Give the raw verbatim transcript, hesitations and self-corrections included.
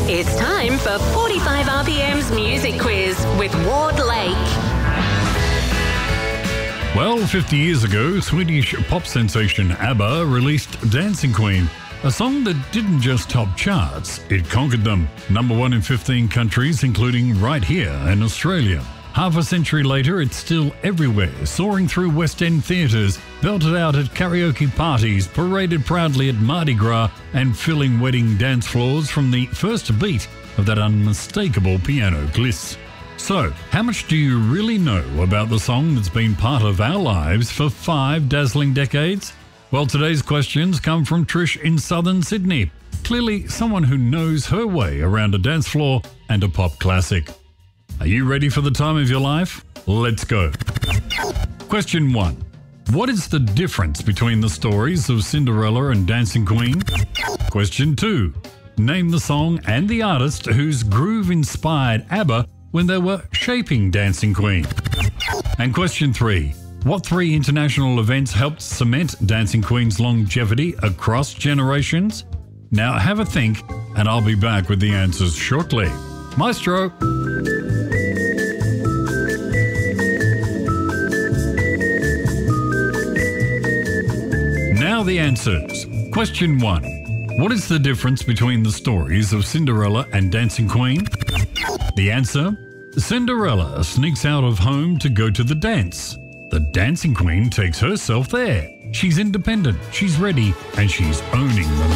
It's time for forty-five R P M's Music Quiz with Ward Lake. Well, fifty years ago, Swedish pop sensation ABBA released Dancing Queen, a song that didn't just top charts, it conquered them. Number one in fifteen countries, including right here in Australia. Half a century later, it's still everywhere, soaring through West End theatres, belted out at karaoke parties, paraded proudly at Mardi Gras, and filling wedding dance floors from the first beat of that unmistakable piano gliss. So, how much do you really know about the song that's been part of our lives for five dazzling decades? Well, today's questions come from Trish in southern Sydney. Clearly someone who knows her way around a dance floor and a pop classic. Are you ready for the time of your life? Let's go. Question one. What is the difference between the stories of Cinderella and Dancing Queen? Question two. Name the song and the artist whose groove inspired ABBA when they were shaping Dancing Queen. And question three. What three international events helped cement Dancing Queen's longevity across generations? Now have a think, and I'll be back with the answers shortly. Maestro! Now the answers. Question one. What is the difference between the stories of Cinderella and Dancing Queen? The answer? Cinderella sneaks out of home to go to the dance. The Dancing Queen takes herself there. She's independent, she's ready, and she's owning the